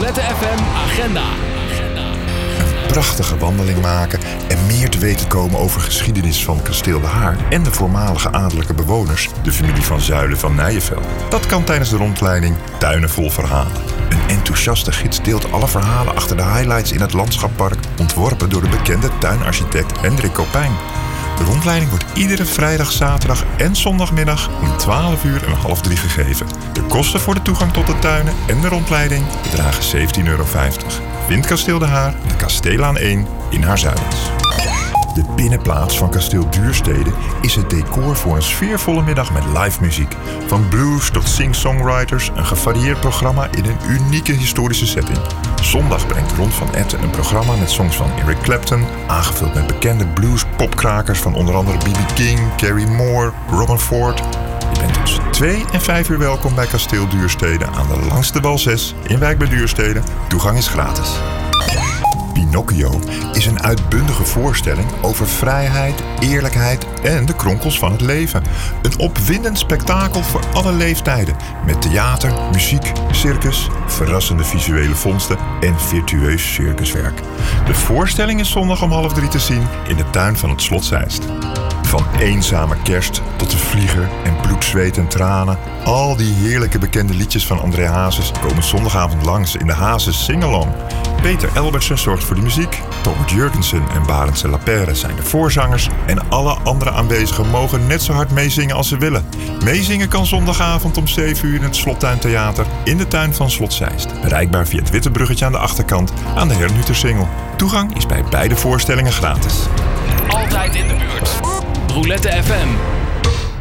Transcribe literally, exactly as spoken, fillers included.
Roulette F M Agenda. Een prachtige wandeling maken en meer te weten komen over geschiedenis van Kasteel De Haar en de voormalige adellijke bewoners, de familie van Zuylen van Nijenveld. Dat kan tijdens de rondleiding Tuinen vol verhalen. Een enthousiaste gids deelt alle verhalen achter de highlights in het landschappark, ontworpen door de bekende tuinarchitect Hendrik Kopijn. De rondleiding wordt iedere vrijdag, zaterdag en zondagmiddag om twaalf uur en half drie gegeven. De kosten voor de toegang tot de tuinen en de rondleiding bedragen zeventien euro vijftig. Vind Kasteel De Haar, de Kasteelaan één in Haarzuilens. De binnenplaats van Kasteel Duurstede is het decor voor een sfeervolle middag met live muziek. Van blues tot sing-songwriters, een gevarieerd programma in een unieke historische setting. Zondag brengt Ron van Etten een programma met songs van Eric Clapton, aangevuld met bekende blues-popkrakers van onder andere B B King, Gary Moore, Robin Ford. Je bent tussen twee en vijf uur welkom bij Kasteel Duurstede aan de Langste Wal zes in Wijk bij Duurstede. Toegang is gratis. Pinocchio is een uitbundige voorstelling over vrijheid, eerlijkheid en de kronkels van het leven. Een opwindend spektakel voor alle leeftijden. Met theater, muziek, circus, verrassende visuele vondsten en virtueus circuswerk. De voorstelling is zondag om half drie te zien in de tuin van het Slot Zeist. Van eenzame kerst tot de vlieger en bloed, zweet en tranen. Al die heerlijke bekende liedjes van André Hazes komen zondagavond langs in de Hazes Singalong. Peter Elbertsen zorgt voor de muziek. Robert Jurgensen en Barendse Lapère zijn de voorzangers. En alle andere aanwezigen mogen net zo hard meezingen als ze willen. Meezingen kan zondagavond om zeven uur in het Slottuintheater in de tuin van Slot Zeist. Bereikbaar via het witte bruggetje aan de achterkant aan de Hernutersingel. Toegang is bij beide voorstellingen gratis. Altijd in de buurt. Roulette F M.